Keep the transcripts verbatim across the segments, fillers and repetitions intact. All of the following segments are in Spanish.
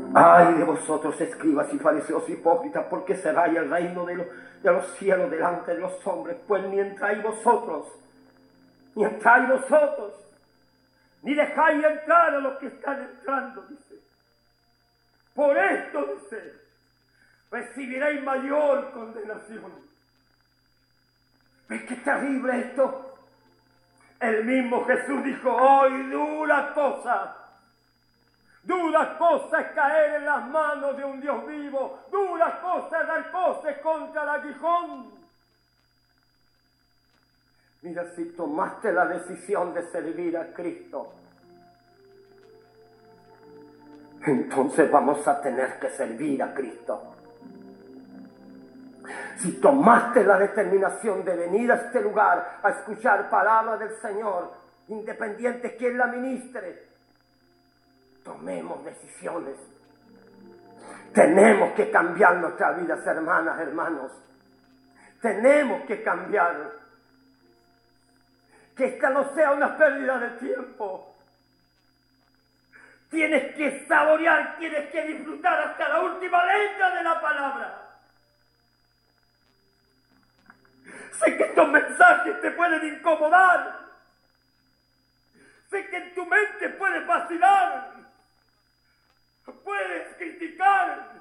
Ay de vosotros, escribas y fariseos hipócritas, porque cerráis el reino de, lo, de los cielos delante de los hombres, pues ni entráis vosotros, ni entráis vosotros, ni dejáis entrar a los que están entrando, dice. Por esto, dice, recibiréis mayor condenación. ¿Ves qué terrible esto? El mismo Jesús dijo, hoy dura cosa. Dura cosa es caer en las manos de un Dios vivo. Dura cosa es dar coces contra el aguijón. Mira, si tomaste la decisión de servir a Cristo, entonces vamos a tener que servir a Cristo. Si tomaste la determinación de venir a este lugar a escuchar palabra del Señor, independiente quien la ministre, tomemos decisiones. Tenemos que cambiar nuestras vidas, hermanas, hermanos. Tenemos que cambiar. Que esta no sea una pérdida de tiempo. Tienes que saborear, tienes que disfrutar hasta la última letra de la palabra. Sé que estos mensajes te pueden incomodar. Sé que en tu mente puedes vacilar. Puedes criticar.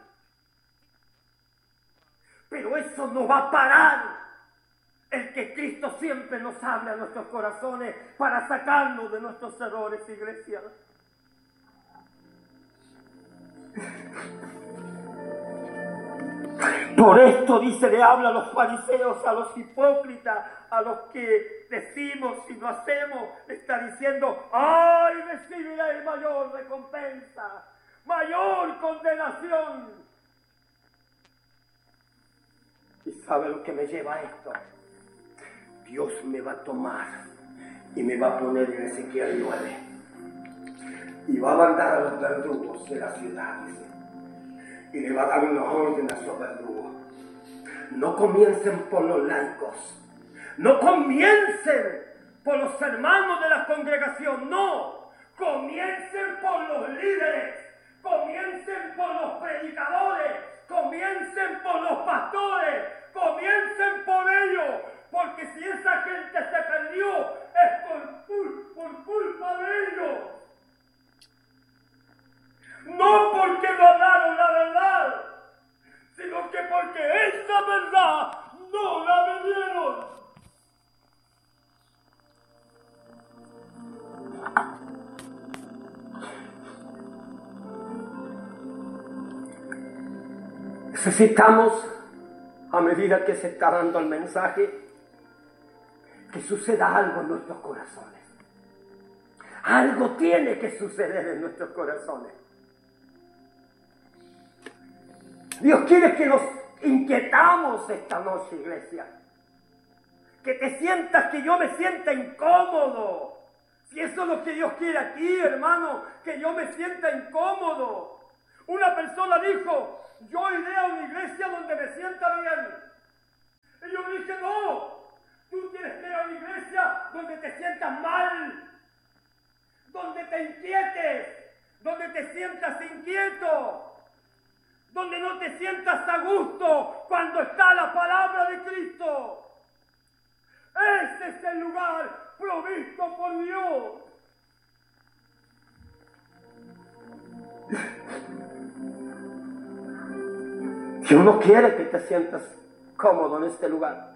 Pero eso no va a parar el que Cristo siempre nos hable a nuestros corazones para sacarnos de nuestros errores, iglesia. Por esto, dice, le habla a los fariseos, a los hipócritas, a los que decimos y lo hacemos, le está diciendo, ¡ay, recibiréis mayor recompensa, mayor condenación! ¿Y sabe lo que me lleva a esto? Dios me va a tomar y me va a poner en Ezequiel nueve. Y va a mandar a los verdugos de la ciudad, dice. Y le va a dar una orden a sus verdugos. No comiencen por los laicos. No comiencen por los hermanos de la congregación. No. Comiencen por los líderes. Comiencen por los predicadores. Comiencen por los pastores. Comiencen por ellos. Porque si esa gente se perdió, es por, cul- por culpa de ellos. No porque no hablaron la verdad, sino que porque esa verdad no la vendieron. Necesitamos, a medida que se está dando el mensaje, que suceda algo en nuestros corazones. Algo tiene que suceder en nuestros corazones. Dios quiere que nos inquietamos esta noche, iglesia. Que te sientas, que yo me sienta incómodo. Si eso es lo que Dios quiere aquí, hermano, que yo me sienta incómodo. Una persona dijo, yo iré a una iglesia donde me sienta bien. Y yo dije, no, tú tienes que ir a una iglesia donde te sientas mal, donde te inquietes, donde te sientas inquieto, donde no te sientas a gusto cuando está la palabra de Cristo. Ese es el lugar provisto por Dios. Dios no quiere que te sientas cómodo en este lugar.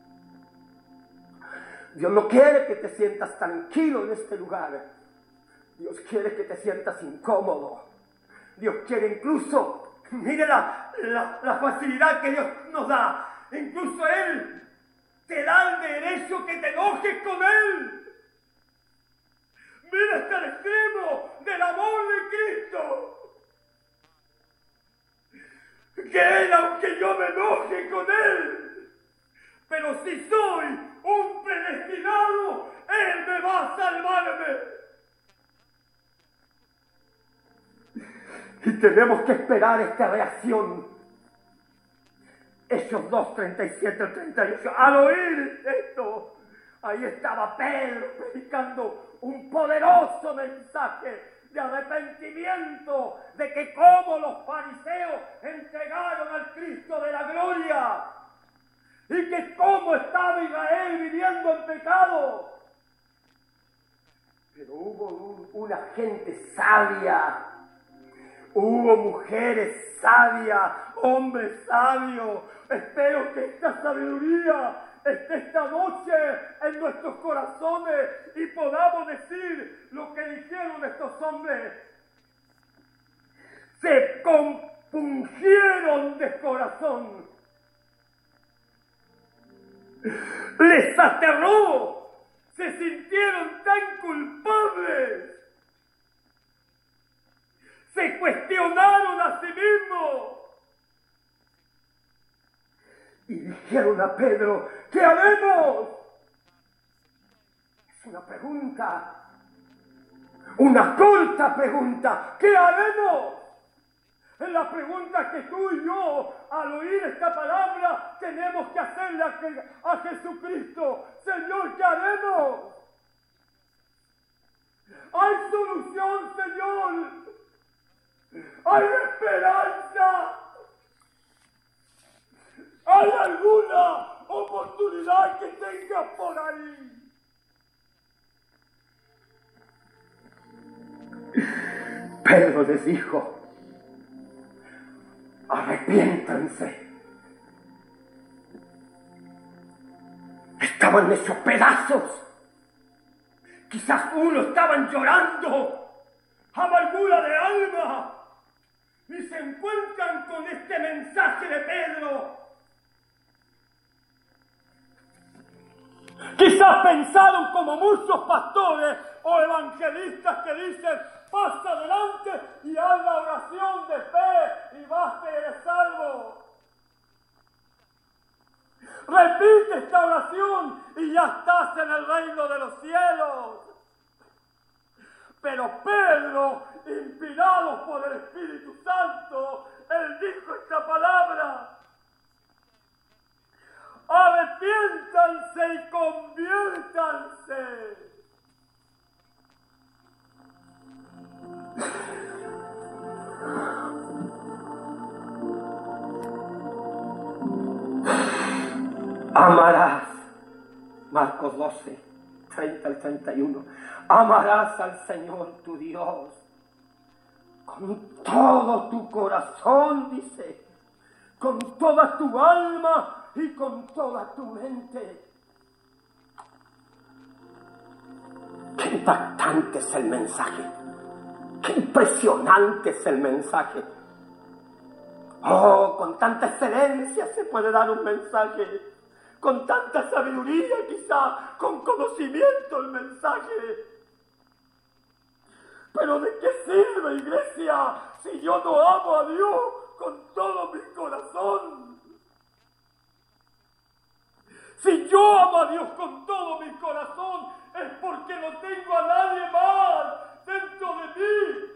Dios no quiere que te sientas tranquilo en este lugar. Dios quiere que te sientas incómodo. Dios quiere incluso, mire la, la, la facilidad que Dios nos da. Incluso Él te da el derecho que te enojes con Él. Mira hasta el extremo del amor de Cristo. Que Él, aunque yo me enoje con Él, pero si soy un predestinado, Él me va a salvarme. Y tenemos que esperar esta reacción. Hechos dos, treinta y siete al treinta y ocho. Al oír esto, ahí estaba Pedro predicando un poderoso mensaje de arrepentimiento Cristo, de que como los fariseos entregaron al Cristo de la gloria, y que cómo estaba Israel viviendo en pecado. Pero hubo un, una gente sabia, hubo mujeres sabias, hombres sabios. Espero que esta sabiduría esté esta noche en nuestros corazones y podamos decir lo que dijeron estos hombres. Se compungieron de corazón, les aterró, se sintieron tan culpables, se cuestionaron a sí mismos y dijeron a Pedro: ¿qué haremos? Es una pregunta, una corta pregunta. ¿Qué haremos? Es la pregunta que tú y yo, al oír esta palabra, tenemos que hacerle a, a Jesucristo. Señor, ¿qué haremos? Hay solución, Señor. Hay esperanza. ¿Hay alguna oportunidad que tengas por ahí? Pedro les dijo: arrepiéntanse. Estaban hechos pedazos. Quizás uno estaban llorando, amargura de alma, y se encuentran con este mensaje de Pedro. Quizás pensaron como muchos pastores o evangelistas que dicen: pasa adelante y haz la oración de fe y vas a eres salvo. Repite esta oración y ya estás en el reino de los cielos. Pero Pedro, inspirado por el Espíritu Santo, él dijo esta palabra: arrepiéntanse y conviértanse. Amarás, Marcos doce, treinta al treinta y uno, amarás al Señor tu Dios con todo tu corazón, dice, con toda tu alma y con toda tu mente. Qué impactante es el mensaje, qué impresionante es el mensaje. Oh, con tanta excelencia se puede dar un mensaje, con tanta sabiduría, quizá con conocimiento el mensaje. Pero ¿de qué sirve, iglesia, si yo no amo a Dios con todo mi corazón? Si yo amo a Dios con todo mi corazón, es porque no tengo a nadie más dentro de mí.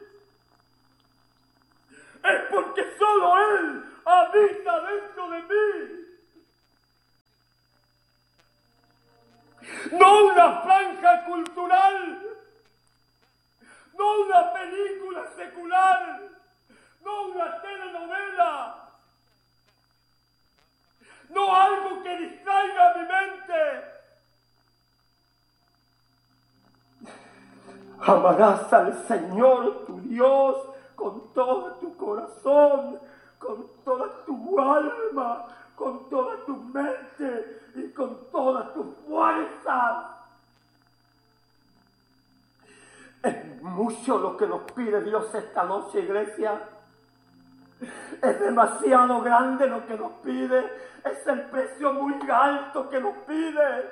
Es porque solo Él habita dentro de mí. No una franja cultural, no una película secular, no una telenovela, no algo que distraiga mi mente. Amarás al Señor tu Dios con todo tu corazón, con toda tu alma, con toda tu mente y con todas tus fuerzas. Es mucho lo que nos pide Dios esta noche, iglesia. Es demasiado grande lo que nos pide. Es el precio muy alto que nos pide.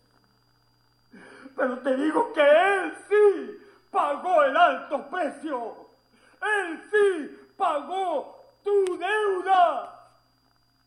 Pero te digo que Él sí pagó el alto precio. Él sí pagó tu deuda.